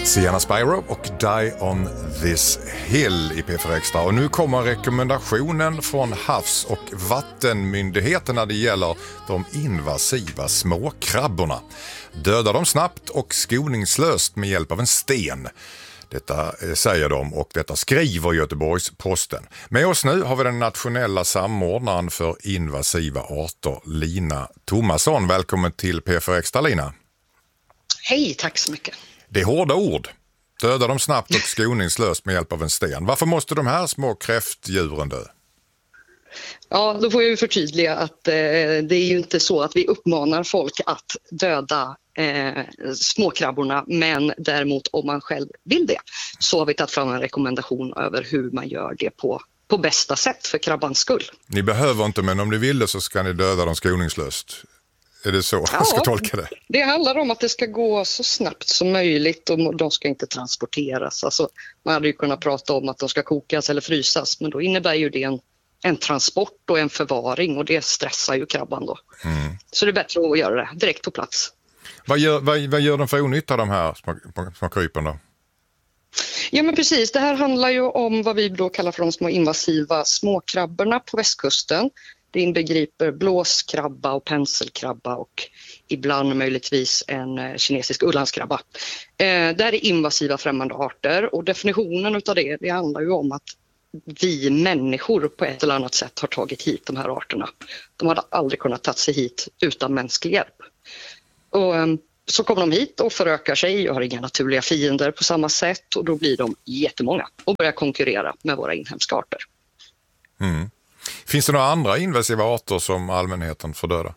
Sienna Spyro och Die on this hill i P4 Extra. Och nu kommer rekommendationen från Havs- och vattenmyndigheten när det gäller de invasiva småkrabborna. Döda dem snabbt och skoningslöst med hjälp av en sten. Detta säger de och detta skriver Göteborgs-Posten. Med oss nu har vi den nationella samordnaren för invasiva arter, Lina Thomasson. Välkommen till P4 Extra, Lina. Hej, tack så mycket. Det är hårda ord. Döda dem snabbt och skoningslöst med hjälp av en sten. Varför måste de här små kräftdjuren dö? Ja, då får jag ju förtydliga att det är ju inte så att vi uppmanar folk att döda småkrabborna, men däremot om man själv vill det så har vi tagit fram en rekommendation över hur man gör det på bästa sätt för krabbans skull. Ni behöver inte, men om ni vill det så ska ni döda dem skoningslöst. Är det så jag ska tolka det? Det handlar om att det ska gå så snabbt som möjligt och de ska inte transporteras. Alltså, man hade ju kunnat prata om att de ska kokas eller frysas, men då innebär ju det en transport och en förvaring och det stressar ju krabban då. Mm. Så det är bättre att göra det direkt på plats. Vad gör de för onytta, de här små krypen då? Ja, men precis. Det här handlar ju om vad vi då kallar för de små invasiva småkrabborna på västkusten. Det inbegriper blåskrabba och penselkrabba och ibland möjligtvis en kinesisk ullanskrabba. Det här är invasiva främmande arter och definitionen av det handlar ju om att vi människor på ett eller annat sätt har tagit hit de här arterna. De hade aldrig kunnat ta sig hit utan mänsklig hjälp. Och så kommer de hit och förökar sig och har inga naturliga fiender på samma sätt och då blir de jättemånga och börjar konkurrera med våra inhemska arter. Mm. Finns det några andra invasiva arter som allmänheten får döda?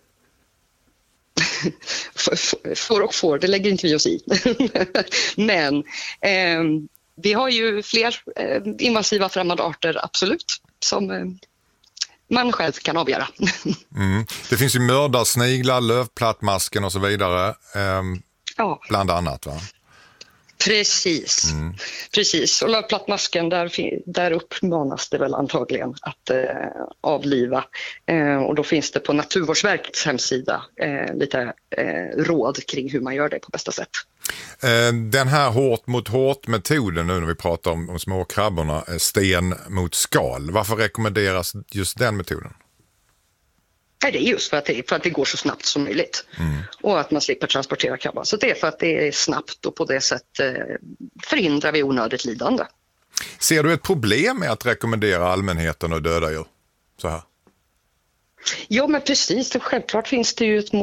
får, det lägger inte vi oss i. Men vi har ju fler invasiva främmande arter, absolut, som man själv kan avgöra. Mm. Det finns ju mördarsniglar, lövplattmasken och så vidare, bland annat, va? Precis, precis. Och lövplattmasken, där uppmanas det väl antagligen att avliva. Och då finns det på Naturvårdsverkets hemsida lite råd kring hur man gör det på bästa sätt. Den här hårt mot hårt metoden nu när vi pratar om småkrabborna, sten mot skal. Varför rekommenderas just den metoden? Nej, det är just för att det går så snabbt som möjligt och att man slipper transportera krabban. Så det är för att det är snabbt och på det sättet förhindrar vi onödigt lidande. Ser du ett problem med att rekommendera allmänheten att döda djur så här? Ja, men precis. Självklart finns det ju ett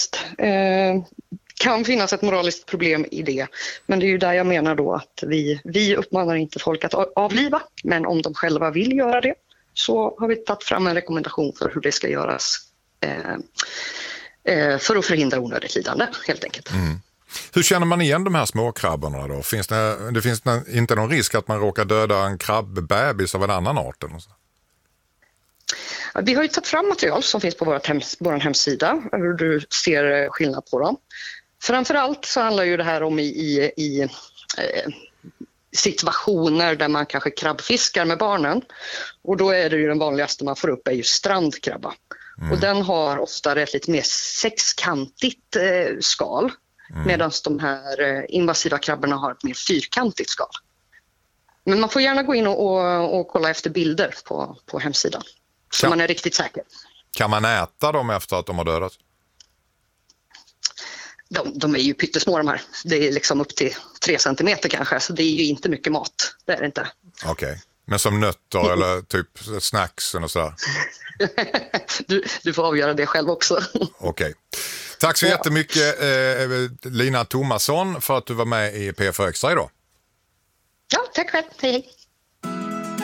kan finnas ett moraliskt problem i det. Men det är ju där jag menar då att vi uppmanar inte folk att avliva, men om de själva vill göra det så har vi tagit fram en rekommendation för hur det ska göras för att förhindra onödigt lidande, helt enkelt. Mm. Hur känner man igen de här småkrabborna då? Finns inte någon risk att man råkar döda en krabbbebis av en annan art? Eller så? Vi har ju tagit fram material som finns på vår hemsida, hur du ser skillnad på dem. Framförallt så handlar ju det här om i situationer där man kanske krabbfiskar med barnen. Och då är det ju den vanligaste man får upp är ju strandkrabba. Och den har ofta ett lite mer sexkantigt skal. Medan de här invasiva krabborna har ett mer fyrkantigt skal. Men man får gärna gå in och kolla efter bilder på hemsidan. Så man är riktigt säker. Kan man äta dem efter att de har dödat? De är ju pyttesmå de här. Det är liksom upp till 3 centimeter kanske. Så det är ju inte mycket mat. Det är det inte. Okej. Men som nötter eller typ snacks och sådär? Du får avgöra det själv också. Okej. Tack så jättemycket Lina Thomasson för att du var med i P4 Extra idag. Ja, tack själv. Hej hej.